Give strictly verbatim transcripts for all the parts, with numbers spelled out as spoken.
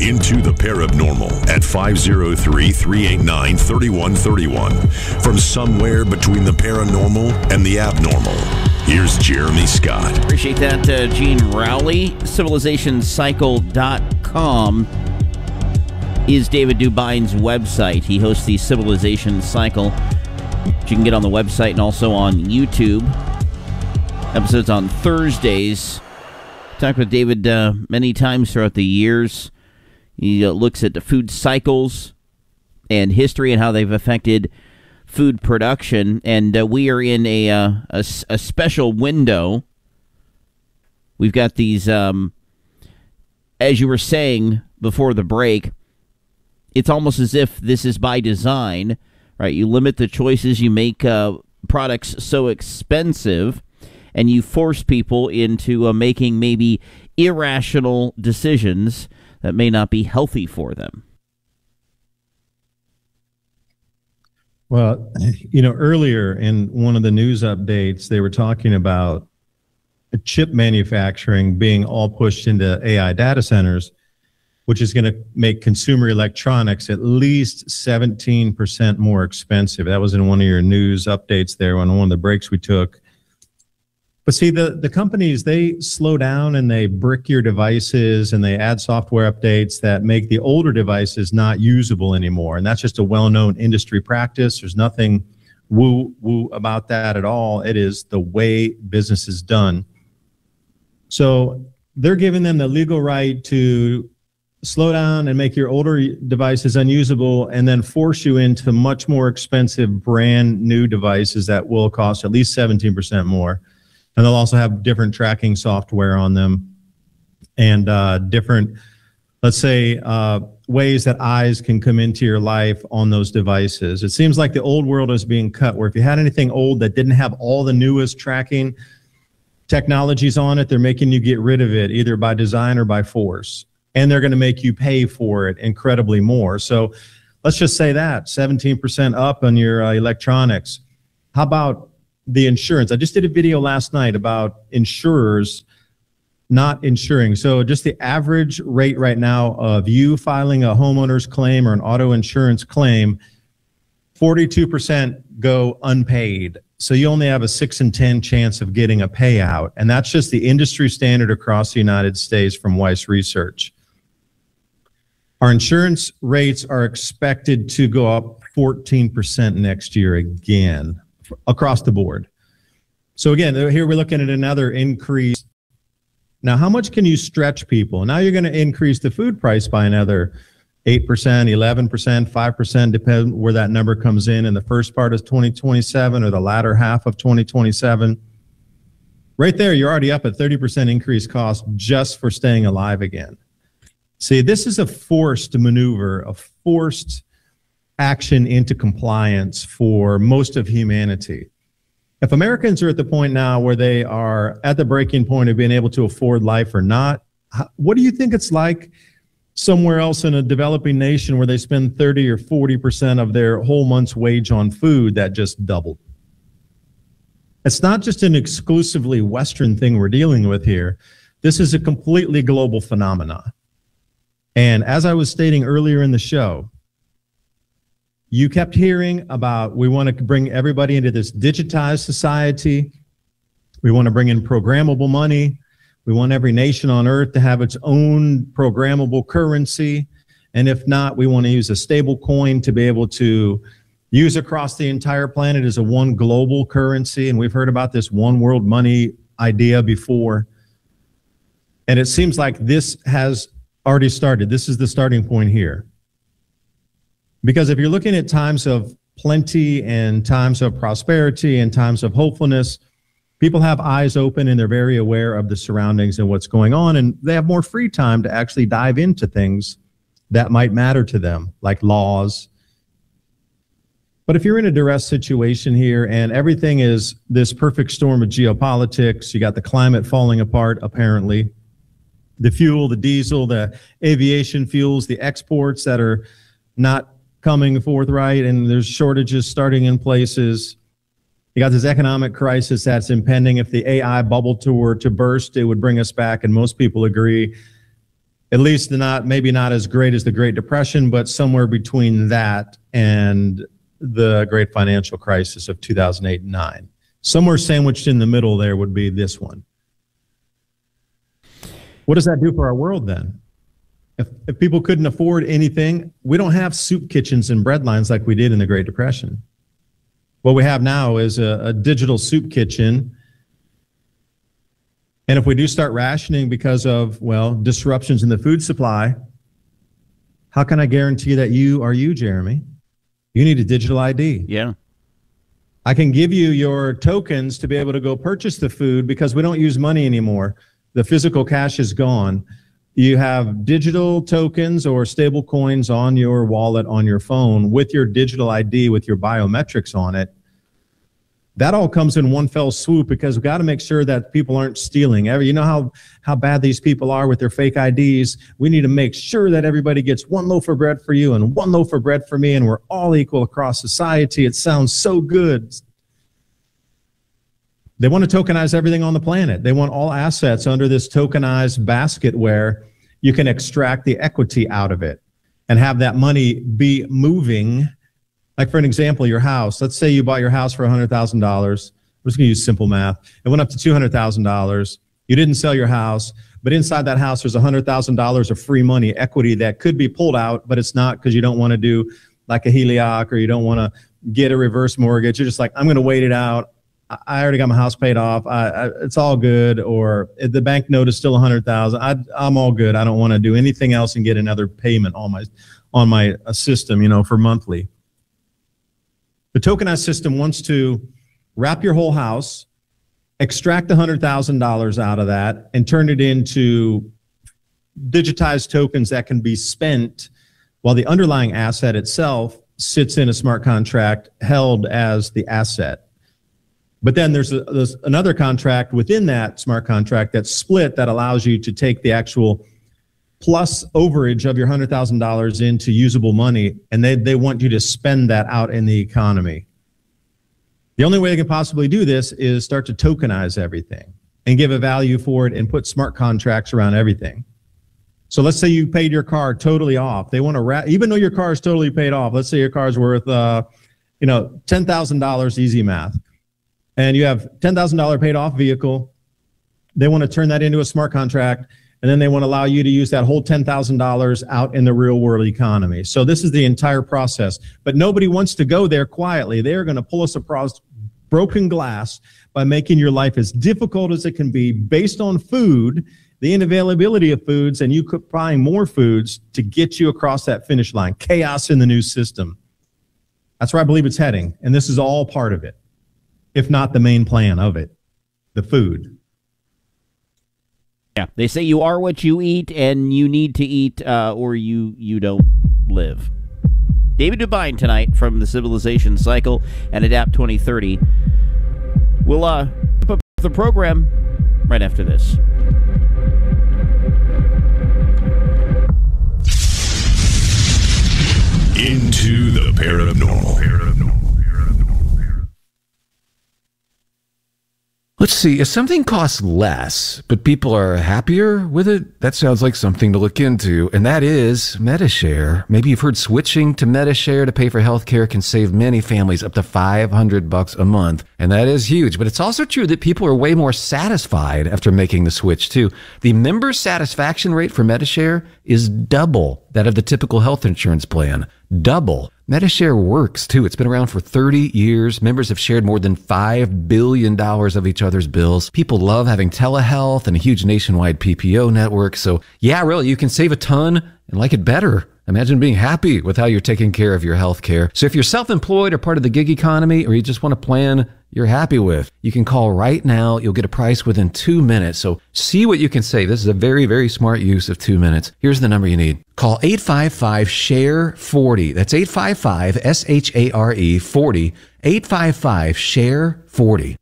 into the paranormal at five oh three, three eight nine, three one three one. From somewhere between the paranormal and the abnormal, here's Jeremy Scott. Appreciate that, uh, Gene Rowley. civilization cycle dot com is David Dubine's website. He hosts the Civilization Cycle, which you can get on the website and also on YouTube. Episodes on Thursdays. Talked with David uh, many times throughout the years. He uh, looks at the food cycles and history and how they've affected food production. And uh, we are in a, uh, a a special window. We've got these, um, as you were saying before the break, it's almost as if this is by design, right? You limit the choices, you make uh, products so expensive, and you force people into uh, making maybe irrational decisions that may not be healthy for them. Well, you know, earlier in one of the news updates, they were talking about chip manufacturing being all pushed into A I data centers, which is going to make consumer electronics at least seventeen percent more expensive. That was in one of your news updates there on one of the breaks we took. But see, the, the companies, they slow down and they brick your devices and they add software updates that make the older devices not usable anymore. And that's just a well-known industry practice. There's nothing woo-woo about that at all. It is the way business is done. So they're giving them the legal right to slow down and make your older devices unusable and then force you into much more expensive brand new devices that will cost at least seventeen percent more. And they'll also have different tracking software on them and uh, different, let's say, uh, ways that eyes can come into your life on those devices. It seems like the old world is being cut, where if you had anything old that didn't have all the newest tracking technologies on it, they're making you get rid of it either by design or by force. And they're going to make you pay for it incredibly more. So let's just say that, seventeen percent up on your uh, electronics. How about the insurance? I just did a video last night about insurers not insuring. So just the average rate right now of you filing a homeowner's claim or an auto insurance claim, forty-two percent go unpaid. So you only have a six in ten chance of getting a payout. And that's just the industry standard across the United States from Weiss Research. Our insurance rates are expected to go up fourteen percent next year again, across the board. So again, here we're looking at another increase. Now, how much can you stretch people? Now you're going to increase the food price by another eight percent, eleven percent, five percent, depending where that number comes in in the first part of twenty twenty-seven or the latter half of twenty twenty-seven. Right there, you're already up at thirty percent increased cost just for staying alive again. See, this is a forced maneuver, a forced action into compliance for most of humanity. If Americans are at the point now where they are at the breaking point of being able to afford life or not, what do you think it's like somewhere else in a developing nation where they spend thirty or forty percent of their whole month's wage on food that just doubled? It's not just an exclusively Western thing we're dealing with here. This is a completely global phenomenon. And as I was stating earlier in the show, you kept hearing about, we want to bring everybody into this digitized society. We want to bring in programmable money. We want every nation on earth to have its own programmable currency. And if not, we want to use a stable coin to be able to use across the entire planet as a one global currency. And we've heard about this one world money idea before. And it seems like this has already started. This is the starting point here. Because if you're looking at times of plenty and times of prosperity and times of hopefulness, people have eyes open and they're very aware of the surroundings and what's going on, and they have more free time to actually dive into things that might matter to them, like laws. But if you're in a duress situation here and everything is this perfect storm of geopolitics, you got the climate falling apart, apparently, the fuel, the diesel, the aviation fuels, the exports that are not coming forthright, and there's shortages starting in places. You got this economic crisis that's impending. If the A I bubble were to burst, it would bring us back, and most people agree At least not, maybe not as great as the Great Depression, but somewhere between that and the great financial crisis of two thousand eight and nine. Somewhere sandwiched in the middle there would be this one. What does that do for our world then? If, if people couldn't afford anything, we don't have soup kitchens and bread lines like we did in the Great Depression. What we have now is a, a digital soup kitchen. And if we do start rationing because of, well, disruptions in the food supply, how can I guarantee that you are you, Jeremy? You need a digital I D. Yeah. I can give you your tokens to be able to go purchase the food because we don't use money anymore. The physical cash is gone. You have digital tokens or stable coins on your wallet, on your phone with your digital I D, with your biometrics on it. That all comes in one fell swoop because we've got to make sure that people aren't stealing. You know how, how bad these people are with their fake I Ds. We need to make sure that everybody gets one loaf of bread for you and one loaf of bread for me, and we're all equal across society. It sounds so good. They want to tokenize everything on the planet. They want all assets under this tokenized basket where you can extract the equity out of it and have that money be moving. Like for an example, your house. Let's say you bought your house for one hundred thousand dollars. I'm just going to use simple math. It went up to two hundred thousand dollars. You didn't sell your house, but inside that house there's one hundred thousand dollars of free money, equity that could be pulled out, but it's not because you don't want to do like a HELOC or you don't want to get a reverse mortgage. You're just like, I'm going to wait it out. I already got my house paid off. I, I, it's all good. Or if the bank note is still one hundred thousand dollars. I'm all good. I don't want to do anything else and get another payment on my on my uh, system, you know, for monthly. The tokenized system wants to wrap your whole house, extract one hundred thousand dollars out of that, and turn it into digitized tokens that can be spent while the underlying asset itself sits in a smart contract held as the asset. But then there's, a, there's another contract within that smart contract that's split that allows you to take the actual plus overage of your one hundred thousand dollars into usable money, and they, they want you to spend that out in the economy. The only way they can possibly do this is start to tokenize everything and give a value for it and put smart contracts around everything. So let's say you paid your car totally off. They want to wrap, even though your car is totally paid off, let's say your car is worth, uh, you know, ten thousand dollars, easy math. And you have ten thousand dollars paid off vehicle. They want to turn that into a smart contract, and then they want to allow you to use that whole ten thousand dollars out in the real world economy. So this is the entire process. But nobody wants to go there quietly. They're going to pull us across broken glass by making your life as difficult as it can be based on food, the unavailability of foods, and you could buying more foods to get you across that finish line. Chaos in the new system. That's where I believe it's heading. And this is all part of it, if not the main plan of it, the food. Yeah, they say you are what you eat, and you need to eat, uh, or you you don't live. David Dubine tonight from the Civilization Cycle and Adapt twenty thirty. We'll uh, put up the program right after this. Into the paranormal. paranormal. Let's see, if something costs less, but people are happier with it, that sounds like something to look into, and that is Medi-Share. Maybe you've heard switching to Medi-Share to pay for healthcare can save many families up to five hundred bucks a month, and that is huge. But it's also true that people are way more satisfied after making the switch, too. The member satisfaction rate for Medi-Share is double that of the typical health insurance plan. Double. Medi-Share works, too. It's been around for thirty years. Members have shared more than five billion dollars of each other's bills. People love having telehealth and a huge nationwide P P O network. So, yeah, really, you can save a ton and like it better. Imagine being happy with how you're taking care of your health care. So if you're self-employed or part of the gig economy, or you just want a plan you're happy with, you can call right now. You'll get a price within two minutes. So see what you can save. This is a very, very smart use of two minutes. Here's the number you need. Call eight five five, S H A R E, forty. That's eight five five, S H A R E, forty. eight five five, S H A R E, forty.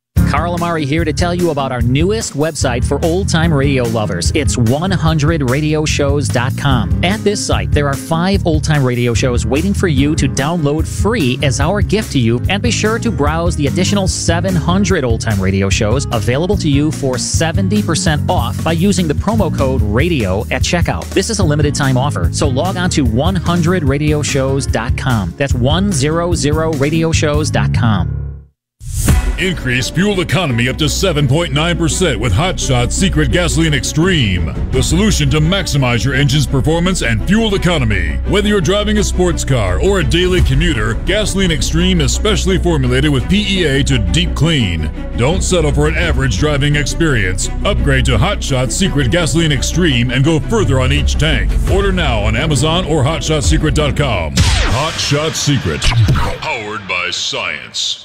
Carl Amari here to tell you about our newest website for old-time radio lovers. It's one hundred radio shows dot com. At this site, there are five old-time radio shows waiting for you to download free as our gift to you, and be sure to browse the additional seven hundred old-time radio shows available to you for seventy percent off by using the promo code RADIO at checkout. This is a limited-time offer, so log on to one hundred radio shows dot com. That's one hundred radio shows dot com. Increase fuel economy up to seven point nine percent with Hot Shot Secret Gasoline Extreme, the solution to maximize your engine's performance and fuel economy. Whether you're driving a sports car or a daily commuter, Gasoline Extreme is specially formulated with P E A to deep clean. Don't settle for an average driving experience. Upgrade to Hot Shot Secret Gasoline Extreme and go further on each tank. Order now on Amazon or hot shot secret dot com. Hot Shot Secret, powered by science.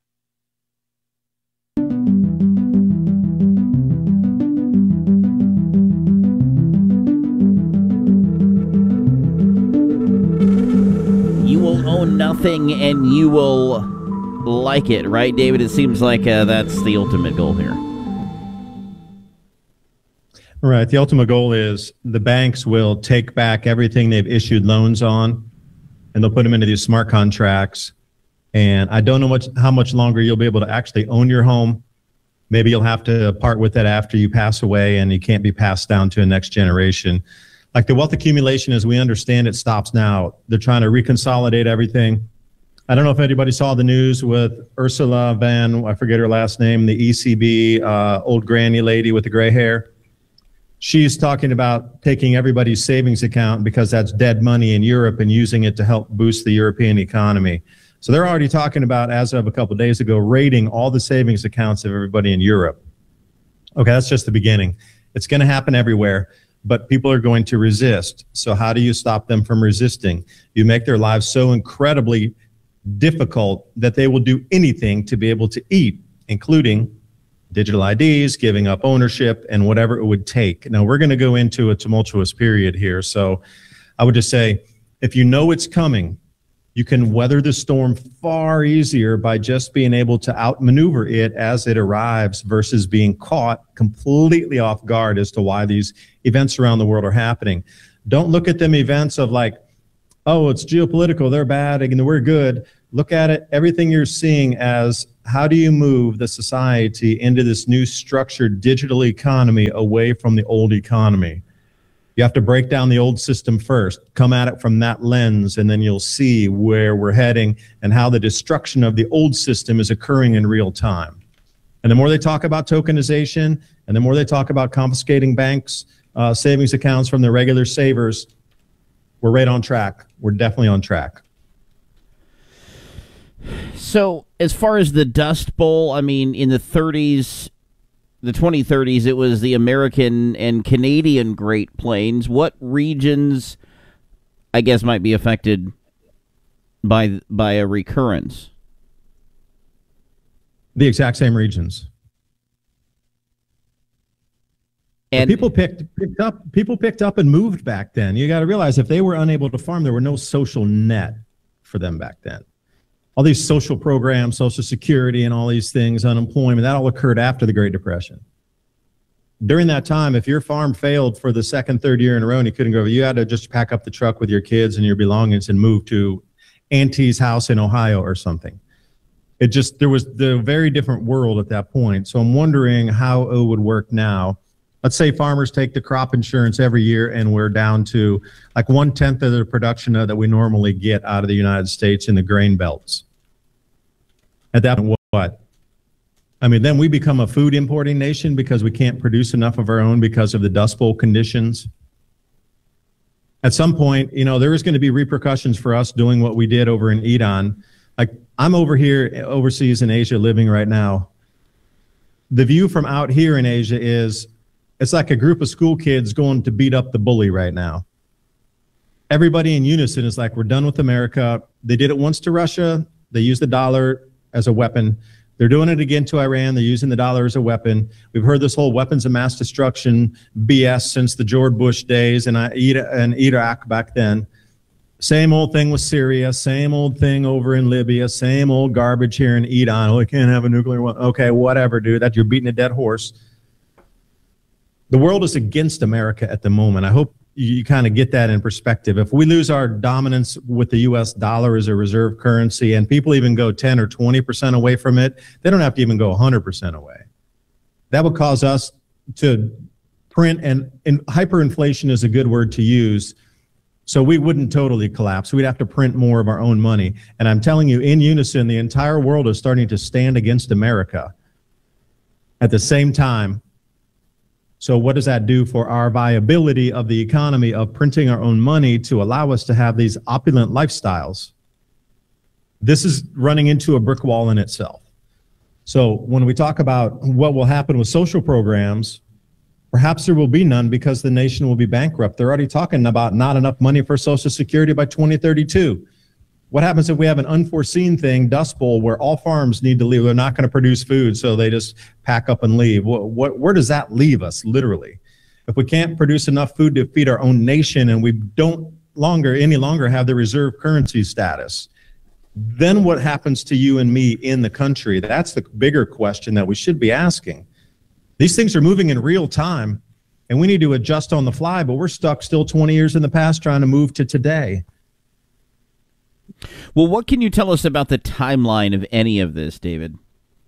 You will own nothing and you will like it, right, David? It seems like uh, that's the ultimate goal here. Right. The ultimate goal is the banks will take back everything they've issued loans on, and they'll put them into these smart contracts. And I don't know much how much longer you'll be able to actually own your home. Maybe you'll have to part with that after you pass away, and you can't be passed down to a next generation. Like the wealth accumulation, as we understand it, stops now. They're trying to reconsolidate everything. I don't know if anybody saw the news with Ursula Van, I forget her last name, the E C B, uh, old granny lady with the gray hair. She's talking about taking everybody's savings account because that's dead money in Europe and using it to help boost the European economy. So they're already talking about, as of a couple of days ago, raiding all the savings accounts of everybody in Europe. Okay, that's just the beginning. It's going to happen everywhere, but people are going to resist. So how do you stop them from resisting? You make their lives so incredibly difficult that they will do anything to be able to eat, including digital I Ds, giving up ownership, and whatever it would take. Now, we're going to go into a tumultuous period here. So I would just say, if you know it's coming, you can weather the storm far easier by just being able to outmaneuver it as it arrives versus being caught completely off guard as to why these events around the world are happening. Don't look at them events of like, oh, it's geopolitical, they're bad, and we're good. Look at it, everything you're seeing as how do you move the society into this new structured digital economy away from the old economy? You have to break down the old system first, come at it from that lens, and then you'll see where we're heading and how the destruction of the old system is occurring in real time. And the more they talk about tokenization, and the more they talk about confiscating banks, uh, savings accounts from the regular savers, we're right on track. We're definitely on track. So as far as the Dust Bowl, I mean, in the thirties, the twenty thirties, it was the American and Canadian Great Plains. What regions, I guess, might be affected by by a recurrence? The exact same regions. And people picked picked up people picked up and moved back then. You got to realize if they were unable to farm, there were no social net for them back then. All these social programs, Social Security, and all these things, unemployment, that all occurred after the Great Depression. During that time, if your farm failed for the second, third year in a row and you couldn't go, you had to just pack up the truck with your kids and your belongings and move to Auntie's house in Ohio or something. It just, there was the very different world at that point. So I'm wondering how it would work now. Let's say farmers take the crop insurance every year and we're down to like one-tenth of the production that we normally get out of the United States in the grain belts. At that point, what? I mean, then we become a food importing nation because we can't produce enough of our own because of the Dust Bowl conditions. At some point, you know, there is going to be repercussions for us doing what we did over in Iran. Like, I'm over here overseas in Asia living right now. The view from out here in Asia is it's like a group of school kids going to beat up the bully right now. Everybody in unison is like, we're done with America. They did it once to Russia. They used the dollar as a weapon. They're doing it again to Iran. They're using the dollar as a weapon. We've heard this whole weapons of mass destruction B S since the George Bush days and Iraq back then. Same old thing with Syria, same old thing over in Libya, same old garbage here in Iran. Oh, we can't have a nuclear one. Okay, whatever, dude. That you're beating a dead horse. The world is against America at the moment. I hope you kind of get that in perspective. If we lose our dominance with the U S dollar as a reserve currency and people even go ten or twenty percent away from it, they don't have to even go one hundred percent away. That would cause us to print, and, and hyperinflation is a good word to use, so we wouldn't totally collapse. We'd have to print more of our own money. And I'm telling you, in unison, the entire world is starting to stand against America at the same time. So what does that do for our viability of the economy of printing our own money to allow us to have these opulent lifestyles? This is running into a brick wall in itself. So when we talk about what will happen with social programs, perhaps there will be none because the nation will be bankrupt. They're already talking about not enough money for Social Security by twenty thirty-two. What happens if we have an unforeseen thing, Dust Bowl, where all farms need to leave? They're not going to produce food, so they just pack up and leave. What, what, where does that leave us, literally? If we can't produce enough food to feed our own nation and we don't longer, any longer have the reserve currency status, then what happens to you and me in the country? That's the bigger question that we should be asking. These things are moving in real time, and we need to adjust on the fly, but we're stuck still twenty years in the past trying to move to today. Well, what can you tell us about the timeline of any of this, David?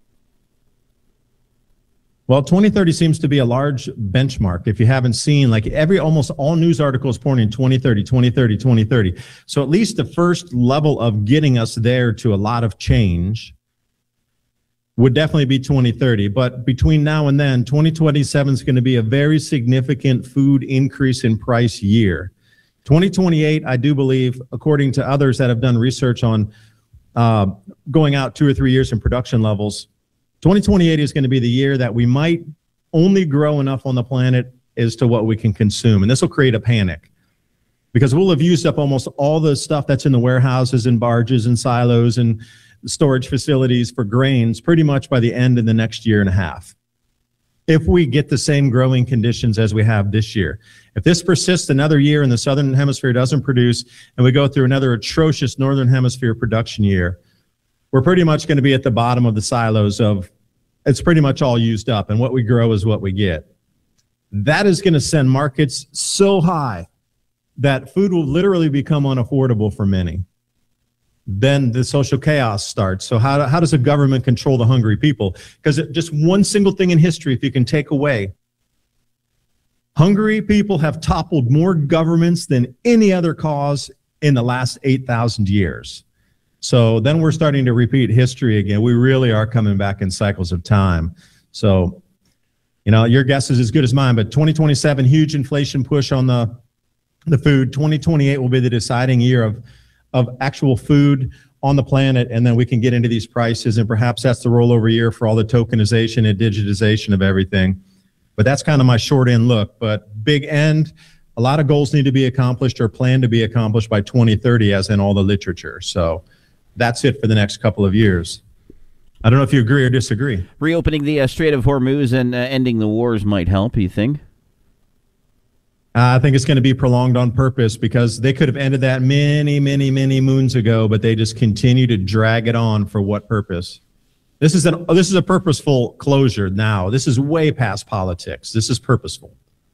Well, twenty thirty seems to be a large benchmark. If you haven't seen, like every, almost all news articles pointing twenty thirty, twenty thirty, twenty thirty. So at least the first level of getting us there to a lot of change would definitely be twenty thirty. But between now and then, twenty twenty-seven is going to be a very significant food increase in price year. twenty twenty-eight, I do believe, according to others that have done research on uh, going out two or three years in production levels, twenty twenty-eight is going to be the year that we might only grow enough on the planet as to what we can consume. And this will create a panic because we'll have used up almost all the stuff that's in the warehouses and barges and silos and storage facilities for grains pretty much by the end of the next year and a half. If we get the same growing conditions as we have this year. If this persists another year and the Southern Hemisphere doesn't produce and we go through another atrocious Northern Hemisphere production year, we're pretty much going to be at the bottom of the silos of it's pretty much all used up and what we grow is what we get. That is going to send markets so high that food will literally become unaffordable for many. Then the social chaos starts. So how, how does a government control the hungry people? Because just one single thing in history, if you can take away, hungry people have toppled more governments than any other cause in the last eight thousand years. So then we're starting to repeat history again. We really are coming back in cycles of time. So, you know, your guess is as good as mine, but twenty twenty-seven, huge inflation push on the, the food. twenty twenty-eight will be the deciding year of of actual food on the planet, and then we can get into these prices, and perhaps that's the rollover year for all the tokenization and digitization of everything. But that's kind of my short end look. But big end, a lot of goals need to be accomplished or planned to be accomplished by twenty thirty, as in all the literature. So that's it for the next couple of years. I don't know if you agree or disagree. Reopening the uh, Strait of Hormuz and uh, ending the wars might help, you think? Uh, I think it's going to be prolonged on purpose because they could have ended that many, many, many moons ago, but they just continue to drag it on for what purpose? This is an this is a purposeful closure now. This is way past politics. This is purposeful.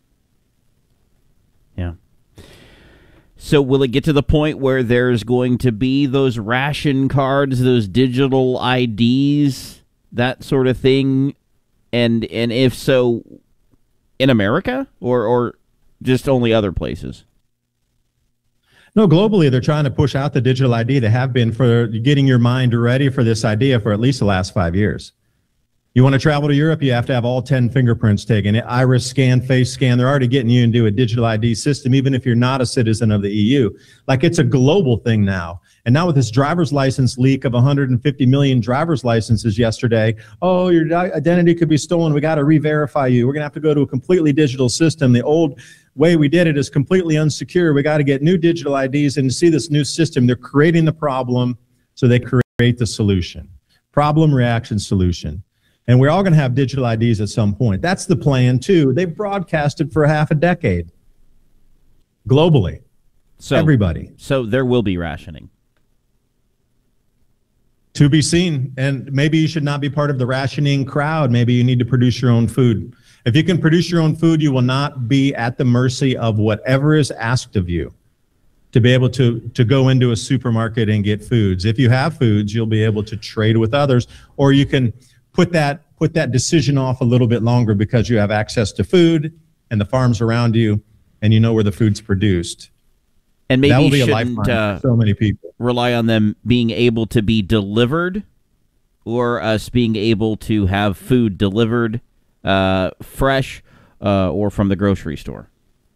Yeah. So will it get to the point where there's going to be those ration cards, those digital I Ds, that sort of thing? And and if so, in America or or just only other places? No, globally, they're trying to push out the digital I D. They have been for getting your mind ready for this idea for at least the last five years. You want to travel to Europe, you have to have all ten fingerprints taken, iris scan, face scan. They're already getting you into a digital I D system, even if you're not a citizen of the E U. Like, it's a global thing now. And now with this driver's license leak of one hundred fifty million driver's licenses yesterday, oh, your identity could be stolen. We got to re-verify you. We're going to have to go to a completely digital system. The old way we did it is completely unsecure. We got to get new digital I Ds, and to see this new system, they're creating the problem, so they create the solution. Problem, reaction, solution. And we're all going to have digital I Ds at some point. That's the plan, too. They've broadcasted for half a decade globally. So, everybody. So there will be rationing. To be seen. And maybe you should not be part of the rationing crowd. Maybe you need to produce your own food. If you can produce your own food, you will not be at the mercy of whatever is asked of you to be able to, to go into a supermarket and get foods. If you have foods, you'll be able to trade with others, or you can put that, put that decision off a little bit longer because you have access to food and the farms around you, and you know where the food's produced. And maybe that will be you a shouldn't lifeline uh, for so many people. Rely on them being able to be delivered, or us being able to have food delivered uh, fresh uh, or from the grocery store.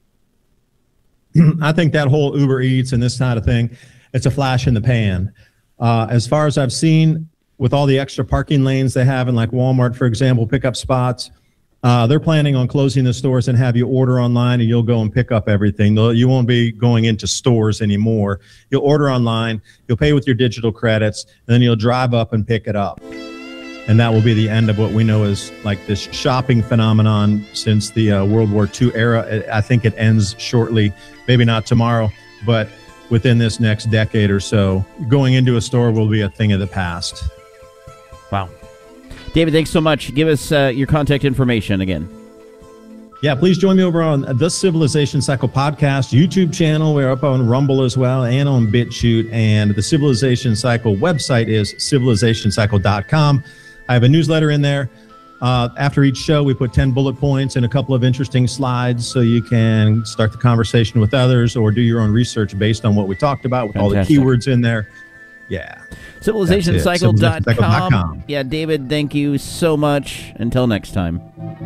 I think that whole Uber Eats and this kind of thing, it's a flash in the pan. Uh, as far as I've seen, with all the extra parking lanes they have in like Walmart, for example, pickup spots, Uh, they're planning on closing the stores and have you order online, and you'll go and pick up everything. You won't be going into stores anymore. You'll order online, you'll pay with your digital credits, and then you'll drive up and pick it up. And that will be the end of what we know as like this shopping phenomenon since the uh, World War Two era. I think it ends shortly, maybe not tomorrow, but within this next decade or so. Going into a store will be a thing of the past. Wow. David, thanks so much. Give us uh, your contact information again. Yeah, please join me over on the Civilization Cycle podcast YouTube channel. We're up on Rumble as well and on BitChute. And the Civilization Cycle website is civilization cycle dot com. I have a newsletter in there. Uh, after each show, we put ten bullet points and a couple of interesting slides so you can start the conversation with others or do your own research based on what we talked about with Fantastic. all the keywords in there. Yeah. civilization cycle dot com. Yeah, David, thank you so much. Until next time.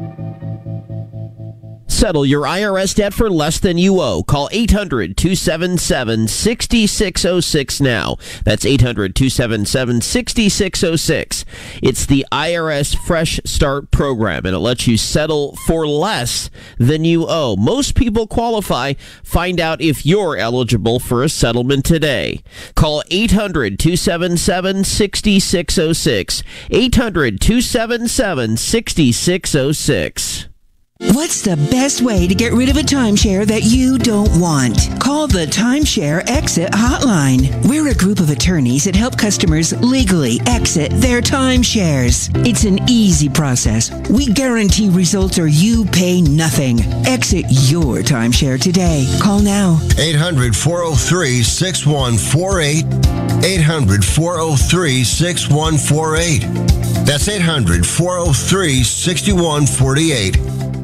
Settle your I R S debt for less than you owe. Call eight hundred, two seven seven, six six zero six now. That's eight hundred, two seven seven, six six zero six. It's the I R S Fresh Start program, and it lets you settle for less than you owe. Most people qualify. Find out if you're eligible for a settlement today. Call eight hundred, two seven seven, six six zero six. eight hundred, two seven seven, six six zero six. What's the best way to get rid of a timeshare that you don't want? Call the Timeshare Exit Hotline. We're a group of attorneys that help customers legally exit their timeshares. It's an easy process. We guarantee results or you pay nothing. Exit your timeshare today. Call now. eight hundred, four oh three, six one four eight. eight hundred, four oh three, six one four eight. That's eight hundred, four oh three, six one four eight.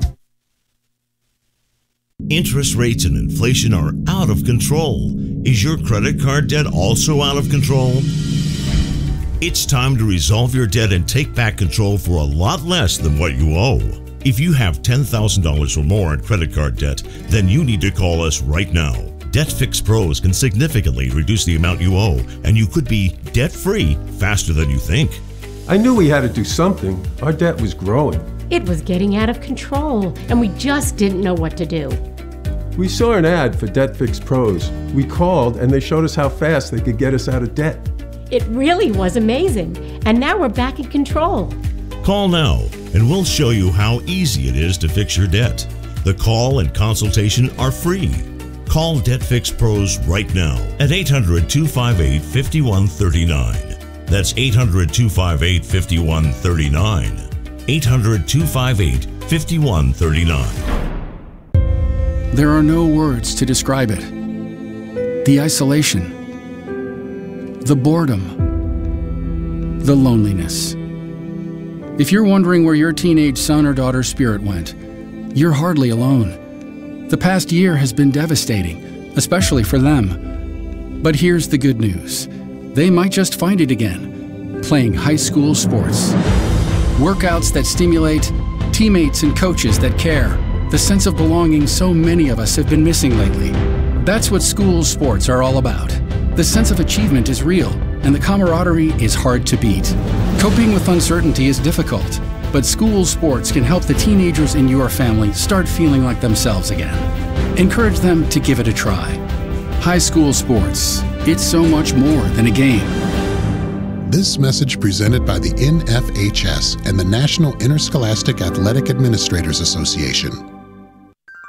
Interest rates and inflation are out of control. Is your credit card debt also out of control? It's time to resolve your debt and take back control for a lot less than what you owe. If you have ten thousand dollars or more in credit card debt, then you need to call us right now. Debt Fix Pros can significantly reduce the amount you owe, and you could be debt-free faster than you think. I knew we had to do something. Our debt was growing. It was getting out of control, and we just didn't know what to do. We saw an ad for Debt Fix Pros. We called, and they showed us how fast they could get us out of debt. It really was amazing, and now we're back in control. Call now, and we'll show you how easy it is to fix your debt. The call and consultation are free. Call Debt Fix Pros right now at eight hundred, two five eight, five one three nine. That's eight hundred, two five eight, five one three nine. eight hundred, two five eight, five one three nine. There are no words to describe it. The isolation, the boredom, the loneliness. If you're wondering where your teenage son or daughter's spirit went, you're hardly alone. The past year has been devastating, especially for them. But here's the good news. They might just find it again, playing high school sports. Workouts that stimulate, teammates and coaches that care. The sense of belonging so many of us have been missing lately. That's what school sports are all about. The sense of achievement is real, and the camaraderie is hard to beat. Coping with uncertainty is difficult, but school sports can help the teenagers in your family start feeling like themselves again. Encourage them to give it a try. High school sports, it's so much more than a game. This message presented by the N F H S and the National Interscholastic Athletic Administrators Association.